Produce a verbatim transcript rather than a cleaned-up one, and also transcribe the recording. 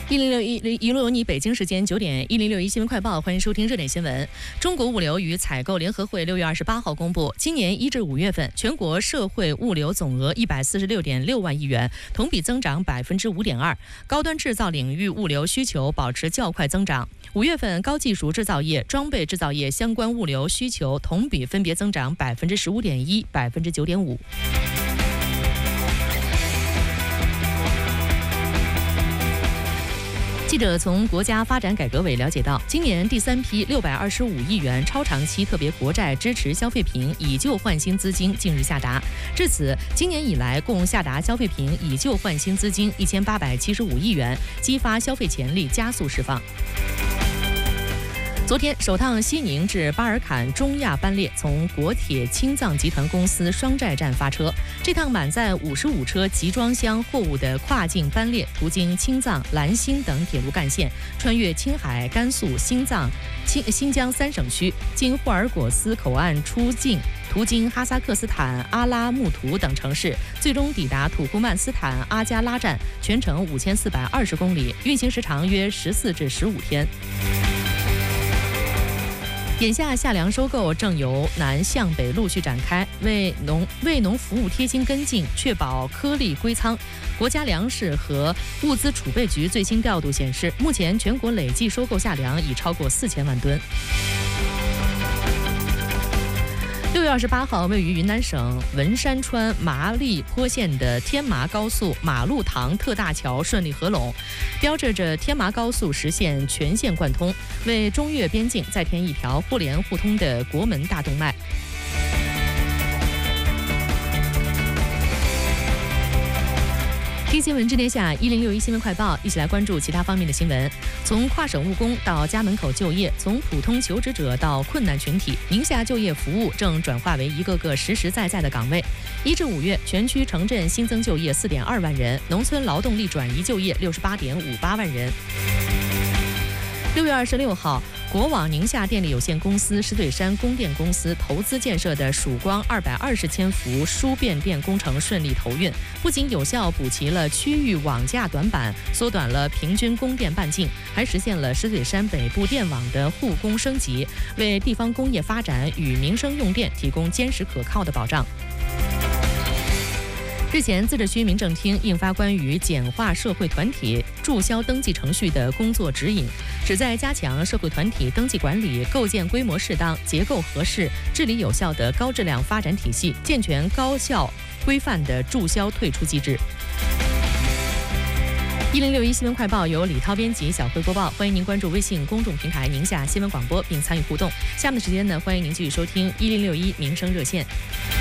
一零六一一路有你，北京时间九点，一零六一新闻快报，欢迎收听热点新闻。中国物流与采购联合会六月二十八号公布，今年一至五月份全国社会物流总额一百四十六点六万亿元，同比增长百分之五点二。高端制造领域物流需求保持较快增长。五月份高技术制造业、装备制造业相关物流需求同比分别增长百分之十五点一、百分之九点五。记者从国家发展改革委了解到，今年第三批六百二十五亿元超长期特别国债支持消费品以旧换新资金近日下达，至此，今年以来共下达消费品以旧换新资金一千八百七十五亿元，激发消费潜力加速释放。昨天，首趟西宁至巴尔坎中亚班列从国铁青藏集团公司双寨站发车。这趟满载五十五车集装箱货物的跨境班列，途经青藏、兰新等铁路干线，穿越青海、甘肃、新藏、新新疆三省区，经霍尔果斯口岸出境，途经哈萨克斯坦阿拉木图等城市，最终抵达土库曼斯坦阿加拉站，全程五千四百二十公里，运行时长约十四至十五天。眼下夏粮收购正由南向北陆续展开，为农为农服务贴心跟进，确保颗粒归仓。国家粮食和物资储备局最新调度显示，目前全国累计收购夏粮已超过四千万吨。六月二十八号，位于云南省文山川麻栗坡县的天麻高速马路塘特大桥顺利合拢，标志着天麻高速实现全线贯通，为中越边境再添一条互联互通的国门大动脉。听新闻知天下，一零六一新闻快报，一起来关注其他方面的新闻。从跨省务工到家门口就业，从普通求职者到困难群体，宁夏就业服务正转化为一个个实实在在的岗位。一至五月，全区城镇新增就业四点二万人，农村劳动力转移就业六十八点五八万人。六月二十六号，国网宁夏电力有限公司石嘴山供电公司投资建设的曙光二百二十千伏输变电工程顺利投运，不仅有效补齐了区域网架短板，缩短了平均供电半径，还实现了石嘴山北部电网的护工升级，为地方工业发展与民生用电提供坚实可靠的保障。日前，自治区民政厅印发关于简化社会团体注销登记程序的工作指引，旨在加强社会团体登记管理，构建规模适当、结构合适、治理有效的高质量发展体系，健全高效规范的注销退出机制。一零六一新闻快报由李涛编辑，小辉播报。欢迎您关注微信公众平台宁夏新闻广播并参与互动。下面的时间呢，欢迎您继续收听一零六一民生热线。